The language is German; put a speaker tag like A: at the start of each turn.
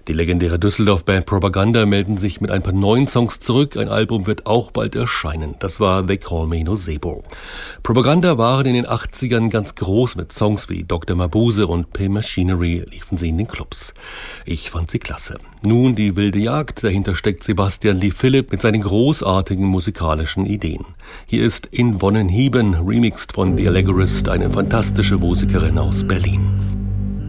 A: Die legendäre Düsseldorf-Band Propaganda melden sich mit ein paar neuen Songs zurück. Ein Album wird auch bald erscheinen. Das war They Call Me Nocebo. Propaganda waren in den 80ern ganz groß. Mit Songs wie Dr. Mabuse und Pay Machinery liefen sie in den Clubs. Ich fand sie klasse. Nun die wilde Jagd. Dahinter steckt Sebastian Lee Philipp mit seinen großartigen musikalischen Ideen. Hier ist In Wonnenhieben, remixed von The Allegorist, eine fantastische Musikerin aus Berlin.